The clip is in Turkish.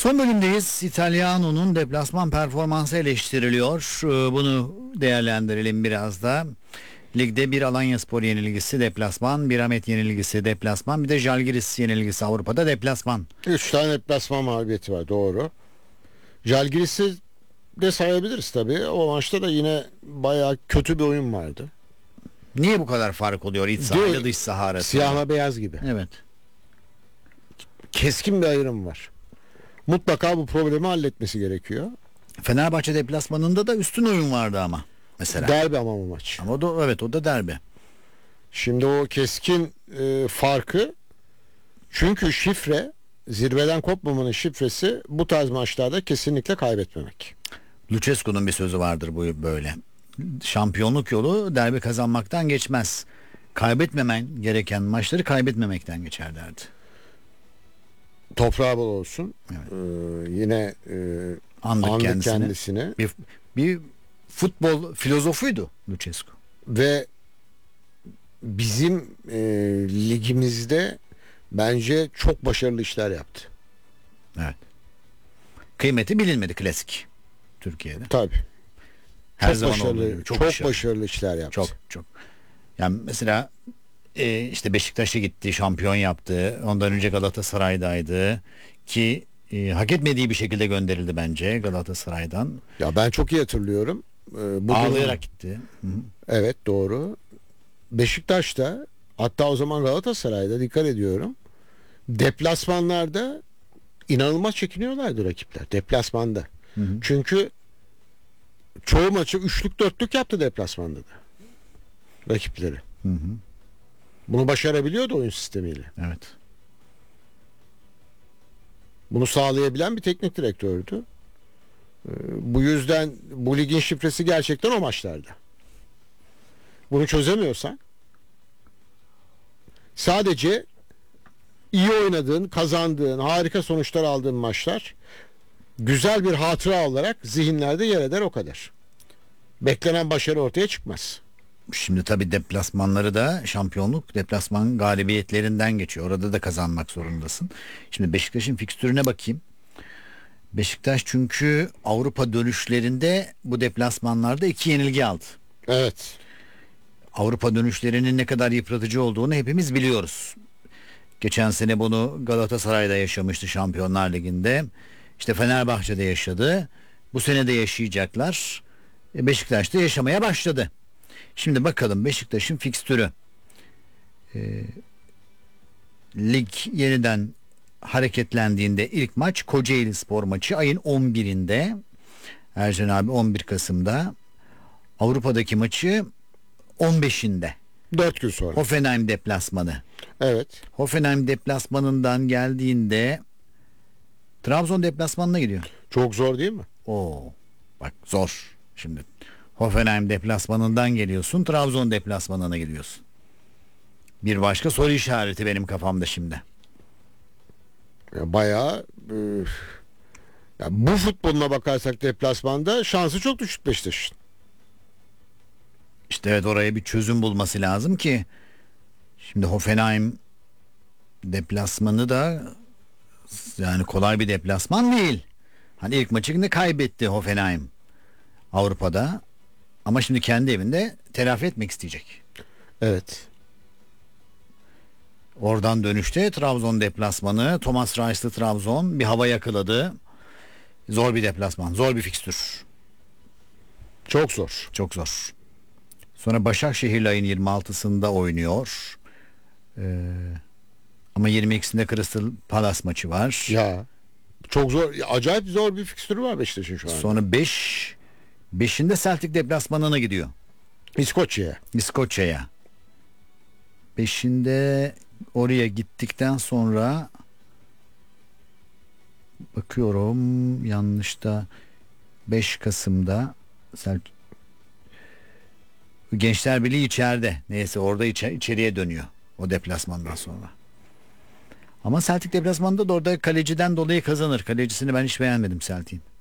Son bölümdeyiz. Italiano'nun deplasman performansı eleştiriliyor. Bunu değerlendirelim biraz da. Ligde bir Alanyaspor yenilgisi deplasman, bir Ahmet yenilgisi deplasman, bir de Žalgiris yenilgisi Avrupa'da deplasman. 3 tane deplasman mağlubiyeti var, doğru. Žalgiris'i de sayabiliriz tabii. O maçta da yine bayağı kötü bir oyun vardı. Niye bu kadar fark oluyor iç saha ile dış saha arasında? Siyahla beyaz gibi. Evet. Keskin bir ayrım var. Mutlaka bu problemi halletmesi gerekiyor. Fenerbahçe deplasmanında da üstün oyun vardı ama. Mesela. Derbi ama bu maç. Ama o da, evet, o da derbi. Şimdi o keskin farkı, çünkü şifre, zirveden kopmamanın şifresi bu tarz maçlarda kesinlikle kaybetmemek. Lucescu'nun bir sözü vardır bu böyle. Şampiyonluk yolu derbi kazanmaktan geçmez. Kaybetmemen gereken maçları kaybetmemekten geçer derdi. Toprağı bol olsun. Evet. Yine Andık kendisini. Bir futbol filozofuydu Lucescu. Ve bizim ligimizde bence çok başarılı işler yaptı. Evet. Kıymeti bilinmedi klasik Türkiye'de. Tabii. Her çok zaman başarılı, olduğu gibi. çok başarılı işler yaptı. Çok. Yani mesela işte Beşiktaş'a gitti, şampiyon yaptı. Ondan önce Galatasaray'daydı ki hak etmediği bir şekilde gönderildi bence Galatasaray'dan. Ya ben çok iyi hatırlıyorum. Ağlayarak gitti. Hı-hı. Evet, doğru. Beşiktaş'ta, hatta o zaman Galatasaray'da, dikkat ediyorum, deplasmanlarda inanılmaz çekiniyorlardı rakipler. Deplasmanda. Hı-hı. Çünkü çoğu maçı üçlük dörtlük yaptı deplasmanda da rakipleri. Hı-hı. Bunu başarabiliyordu oyun sistemiyle. Evet. Bunu sağlayabilen bir teknik direktördü. Bu yüzden bu ligin şifresi gerçekten o maçlarda. Bunu çözemiyorsan, sadece iyi oynadığın, kazandığın, harika sonuçlar aldığın maçlar güzel bir hatıra olarak zihinlerde yer eder, o kadar. Beklenen başarı ortaya çıkmaz. Şimdi tabii deplasmanları da, şampiyonluk deplasman galibiyetlerinden geçiyor. Orada da kazanmak zorundasın. Şimdi Beşiktaş'ın fikstürüne bakayım. Beşiktaş çünkü Avrupa dönüşlerinde bu deplasmanlarda 2 yenilgi aldı. Evet. Avrupa dönüşlerinin ne kadar yıpratıcı olduğunu hepimiz biliyoruz. Geçen sene bunu Galatasaray'da yaşamıştı Şampiyonlar Ligi'nde. İşte Fenerbahçe'de yaşadı. Bu sene de yaşayacaklar. Beşiktaş'ta yaşamaya başladı. Şimdi bakalım Beşiktaş'ın fikstürü. Lig yeniden hareketlendiğinde ilk maç Kocaelispor maçı ayın 11'inde. Ercan abi 11 Kasım'da. Avrupa'daki maçı 15'inde. 4 gün sonra. Hoffenheim deplasmanı. Evet. Hoffenheim deplasmanından geldiğinde Trabzon deplasmanına gidiyor. Çok zor değil mi? Oo, bak zor. Şimdi Hoffenheim deplasmanından geliyorsun, Trabzon deplasmanına gidiyorsun. Bir başka soru işareti benim kafamda şimdi. Ya bayağı ya bu futboluna bakarsak deplasmanda şansı çok düşük Beşiktaş'ın. İşte evet, oraya bir çözüm bulması lazım ki. Şimdi Hoffenheim deplasmanı da yani kolay bir deplasman değil. Hani ilk maçını kaybetti Hoffenheim Avrupa'da. Ama şimdi kendi evinde telafi etmek isteyecek. Evet. Oradan dönüşte Trabzon deplasmanı, Thomas Reis'li Trabzon bir hava yakaladı. Zor bir deplasman, zor bir fikstür. Çok zor. Çok zor. Sonra Başakşehir'le ayın 26'sında oynuyor. Ama 22'sinde Crystal Palace maçı var. Ya çok zor, acayip zor bir fikstürü var Beşiktaş'ın şu an. Sonra 5'inde Celtic deplasmanına gidiyor. İskoçya'ya. 5'inde oraya gittikten sonra bakıyorum yanlışta 5 Kasım'da Gençler Birliği içeride. Neyse orada içeriye dönüyor o deplasmandan sonra. Ama Celtic deplasmanında da orada kaleciden dolayı kazanır. Kalecisini ben hiç beğenmedim Celtic'in.